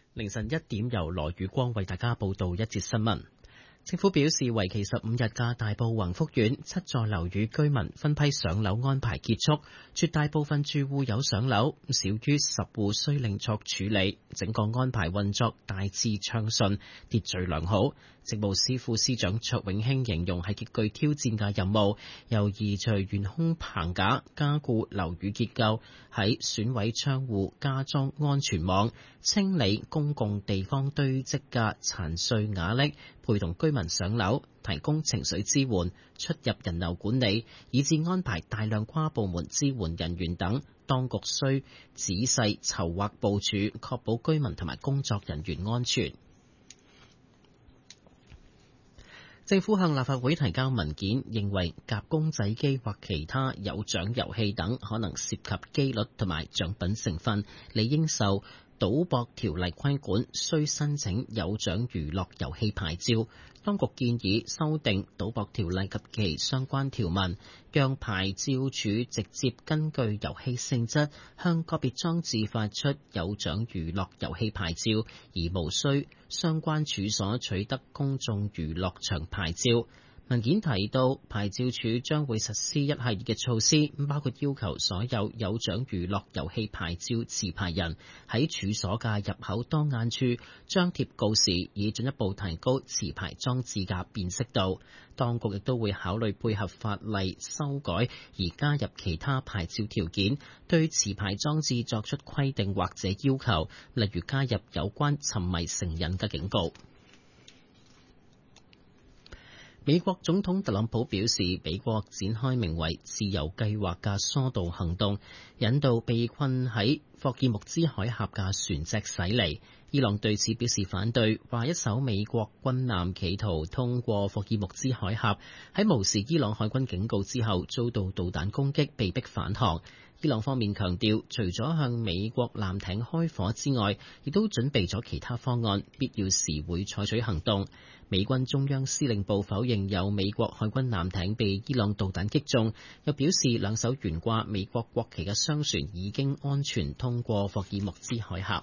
凌晨1點，由羅宇光為大家報道一節新聞。政府表示，為期15日嘅大埔宏福苑7座樓宇居民分批上樓安排結束，絕大部分住戶有上樓，少於10戶需另作處理。整個安排運作大致暢順，秩序良好。政務司副司長卓永興形容係極具挑戰嘅任務，由移除懸空棚架、加固樓宇結構、喺損毀窗戶加裝安全網、清理公共地方堆積嘅殘碎瓦礫，陪同居民上樓，提供情緒支援、出入人流管理，以至安排大量跨部門支援人員等，當局需仔細籌劃部署，確保居民同埋工作人員安全。政府向立法會提交文件，認為夾公仔機或其他有獎遊戲等可能涉及機率同埋獎品成分，理應受賭博條例規管，需申請有獎娛樂遊戲牌照。當局建議修訂賭博條例及其相關條文，讓牌照處直接根據遊戲性質向個別裝置發出有獎娛樂遊戲牌照，而無需相關處所取得公眾娛樂場牌照。文件提到，牌照處將會實施一系列嘅措施，包括要求所有有獎娛樂遊戲牌照持牌人喺處所嘅入口當眼處張貼告示，以進一步提高持牌裝置嘅辨識度。當局亦都會考慮配合法例修改而加入其他牌照條件，對持牌裝置作出規定或者要求，例如加入有關沉迷成癮嘅警告。美國總統特朗普表示，美國展開名為自由計劃嘅疏導行動，引導被困喺霍爾木茲海峽嘅船隻駛離。伊朗對此表示反對，話一艘美國軍艦企圖通過霍爾木茲海峽，喺無視伊朗海軍警告之後遭到導彈攻擊，被迫返航。伊朗方面強調，除咗向美國艦艇開火之外，亦都準備咗其他方案，必要時會採取行動。美軍中央司令部否認有美國海軍艦艇被伊朗導彈擊中，又表示兩艘懸掛美國國旗嘅商船已經安全通過霍爾木茲海峽。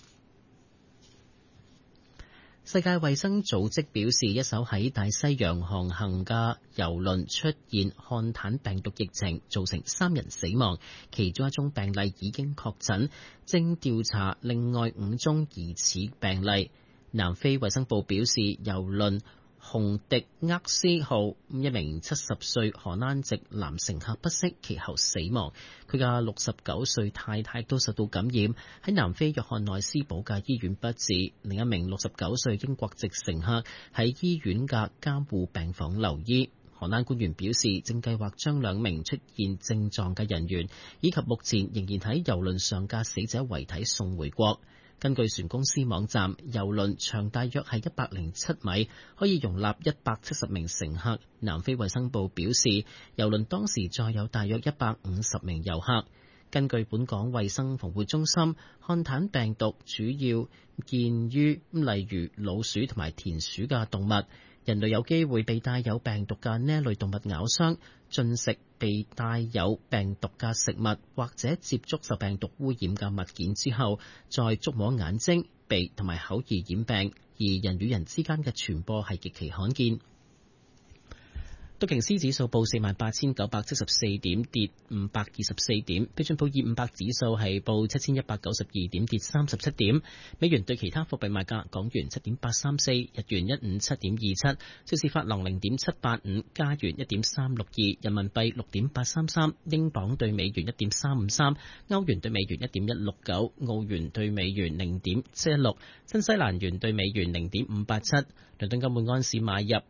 世界衛生組織表示，一艘喺大西洋航行嘅郵輪出現漢坦病毒疫情，造成3人死亡，其中一宗病例已經確診，正調查另外5宗疑似病例。南非衛生部表示，郵輪洪迪厄斯號一名70歲荷蘭籍男乘客不適，其後死亡。佢嘅69歲太太都受到感染，喺南非約翰內斯堡嘅醫院不治。另一名69歲英國籍乘客喺醫院嘅監護病房留醫。荷蘭官員表示，正計劃將2名出現症狀嘅人員以及目前仍然喺郵輪上嘅死者遺體送回國。根據船公司網站，郵輪長大約係107米，可以容納170名乘客。南非衛生部表示，郵輪當時載有大約150名遊客。根據本港衛生防護中心，漢坦病毒主要見於例如老鼠同埋田鼠嘅動物。人類有機會被帶有病毒嘅呢類動物咬傷，進食被帶有病毒嘅食物，或者接觸受病毒污染嘅物件之後，再觸摸眼睛、鼻同埋口而染病，而人與人之間嘅傳播係極其罕見。道瓊斯指數報48,974點，跌524點。標準普爾500指數係報7,192點，跌37點。美元對其他貨幣賣價：港元7.834，日元157.27，瑞士法郎0.785，加元1.362，人民幣6.833，英鎊對美元1.353，歐元對美元1.169，澳元對美元0.716，新西蘭元對美元0.587。倫敦金每安士買入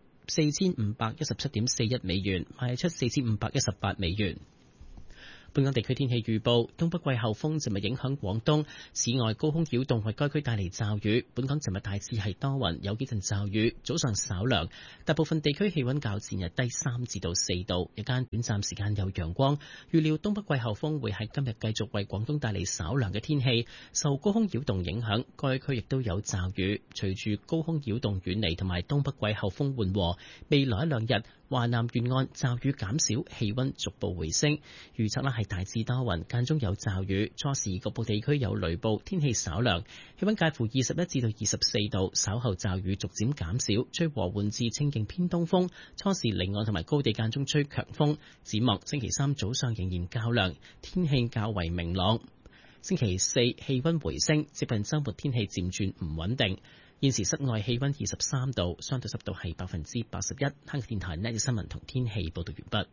4517.41美元，賣出4518美元。本港地區天氣預報：東北季候風尋日影響廣東，此外高空擾動為該區帶嚟驟雨。本港尋日大致係多雲，有幾陣驟雨，早上稍涼，大部分地區氣溫較前日低3至到4度，日間短暫時間有陽光。預料東北季候風會喺今日繼續為廣東帶嚟稍涼嘅天氣，受高空擾動影響，該區亦都有驟雨。隨住高空擾動遠離同埋東北季候風緩和，未來1-2日華南沿岸驟雨減少，氣溫逐步回升。預測係大致多雲，間中有驟雨，初時局部地區有雷暴，天氣稍涼，氣溫介乎21至到24度，稍後驟雨逐漸減少，吹和緩至清勁偏東風，初時離岸同埋高地間中吹強風。展望星期三早上仍然較涼，天氣較為明朗。星期四氣溫回升，接近週末天氣漸轉唔穩定。現時室外氣溫23度，相對濕度係81%。香港電台呢日新聞同天氣報道完畢。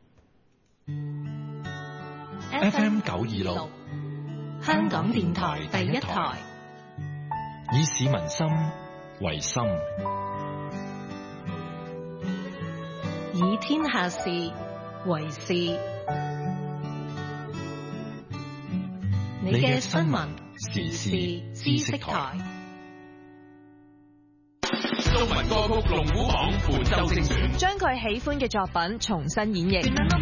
FM 926，香港電台第一台，以市民心為心， 以天下事為事。你嘅新聞時事知識台。 中文歌曲龍虎榜本周精選， 將佢喜歡嘅作品重新演繹。